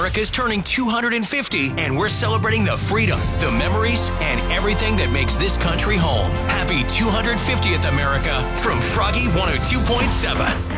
America's turning 250, and we're celebrating the freedom, the memories, and everything that makes this country home. Happy 250th, America, from Froggy 102.7.